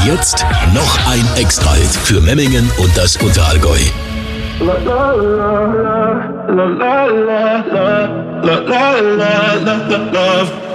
Jetzt noch ein Extra-Hit für Memmingen und das Unterallgäu. La la la la la la la la la la la love.